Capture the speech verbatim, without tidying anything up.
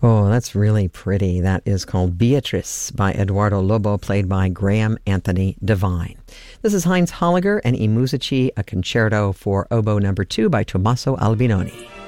Oh, that's really pretty. That is called Beatrice by Eduardo Lobo, played by Graham Anthony Devine. This is Heinz Holliger and I Musici, a concerto for oboe number two by Tommaso Albinoni.